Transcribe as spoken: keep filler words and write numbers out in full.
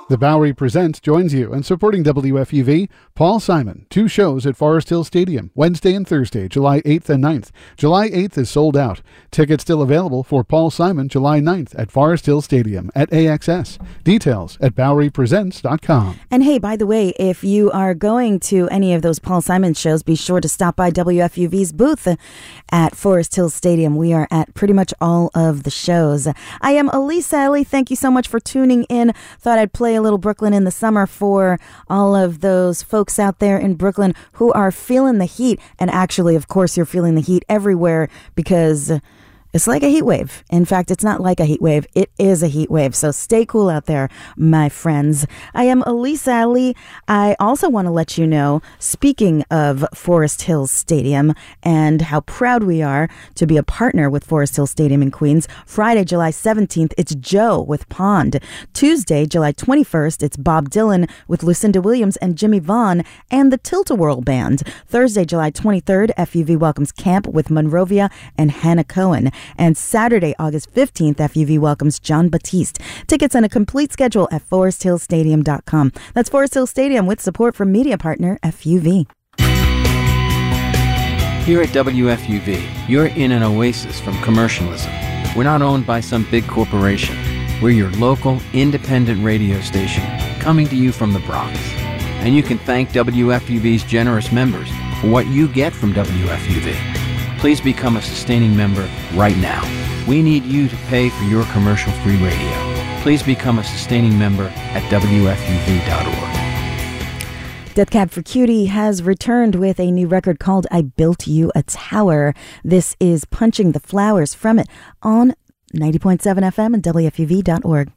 The Bowery Presents joins you, and supporting W F U V, Paul Simon. Two shows at Forest Hill Stadium, Wednesday and Thursday, July eighth and ninth. July eighth is sold out. Tickets still available for Paul Simon July ninth at Forest Hill Stadium at A X S. Details at bowery presents dot com. And hey, by the way, if you are going to any of those Paul Simon shows, be sure to stop by W F U V's booth at Forest Hill Stadium. We are at pretty much all of the shows. I am Elise Alley. Thank you so much for tuning in. Thought I'd play a little Brooklyn in the summer for all of those folks out there in Brooklyn who are feeling the heat. And actually, of course, you're feeling the heat everywhere because it's like a heat wave. In fact, it's not like a heat wave. It is a heat wave. So stay cool out there, my friends. I am Elise Alley. I also want to let you know, speaking of Forest Hills Stadium and how proud we are to be a partner with Forest Hill Stadium in Queens, Friday, July seventeenth, it's Joe with Pond. Tuesday, July twenty-first, it's Bob Dylan with Lucinda Williams and Jimmy Vaughn and the Tilt-A-Whirl Band. Thursday, July twenty-third, F U V welcomes Camp with Monrovia and Hannah Cohen. And Saturday, August fifteenth, F U V welcomes John Batiste. Tickets and a complete schedule at forest hill stadium dot com. That's Forest Hill Stadium with support from media partner F U V. Here at W F U V, you're in an oasis from commercialism. We're not owned by some big corporation. We're your local, independent radio station, coming to you from the Bronx. And you can thank W F U V's generous members for what you get from W F U V. Please become a sustaining member right now. We need you to pay for your commercial-free radio. Please become a sustaining member at W F U V dot org. Death Cab for Cutie has returned with a new record called I Built You a Tower. This is Punching the Flowers from it on ninety point seven F M and W F U V dot org.